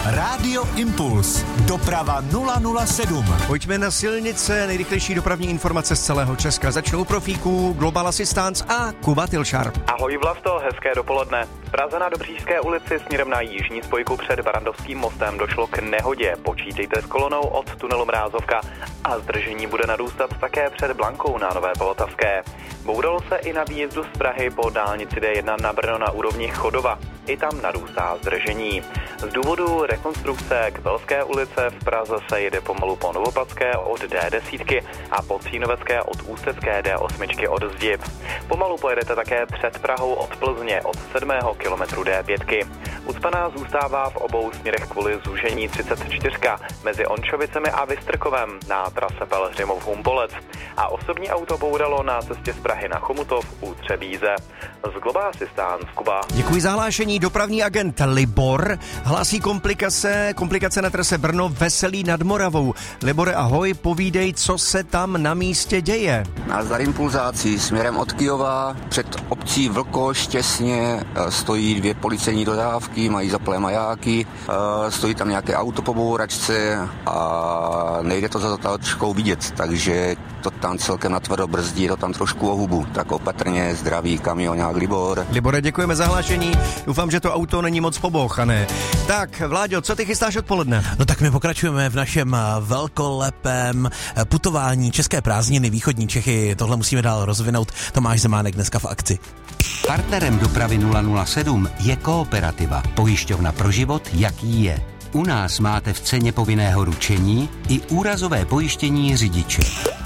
Rádio Impuls. Doprava 007. Pojďme na silnice, nejrychlejší dopravní informace z celého Česka. Začnou profíků, Global Assistance a Kuba Tilšar. Ahoj Vlasto, hezké dopoledne. V Praze na Dobříšské ulici směrem na jižní spojku před Barandovským mostem došlo k nehodě. Počítejte s kolonou od tunelu Mrázovka a zdržení bude narůstat také před Blankou na Nové Polotavské. Bouralo se i na výjezdu z Prahy po dálnici D1 na Brno na úrovni Chodova. I tam narůstá zdržení. Z důvodu rekonstrukce Kbelské ulice v Praze se jede pomalu po Novopatské od D10 a po Cínovecké od Ústecké D8 od Zdiv. Pomalu pojedete také před Prahou od Plzně od 7. kilometru D5. Ucpaná zůstává v obou směrech kvůli zúžení 34 mezi Ončovicemi a Vystrkovem na trase Pelhřimov-Humpolec. A osobní auto bouralo na cestě z Prahy na Chomutov u Třebíze. Z Global Assistance Kuba. Děkuji za hlášení. Dopravní agent Libor hlásí komplikace na trase Brno-Veselí nad Moravou. Libore, ahoj, povídej, co se tam na místě děje. Nazdar impulzácí směrem od Kyjova před obcí Vlkoš těsně stojí 2 policejní dodávky, mají zaplé majáky, stojí tam nějaké auto po bouračce a nejde to za zatáčkou vidět, takže to tam celkem natvrdo brzdí, je to tam trošku o hubu, tak opatrně, zdravý kamionák Libor. Libore, děkujeme za hlášení, doufám, že to auto není moc pobouchané. Tak, Vláďo, co ty chystáš odpoledne? No tak my pokračujeme v našem velkolepém putování České prázdniny, východní Čechy, tohle musíme dál rozvinout. Tomáš Zemánek dneska v akci. Partnerem dopravy 007 je Kooperativa, pojišťovna pro život, jaký je. U nás máte v ceně povinného ručení i úrazové pojištění řidiče.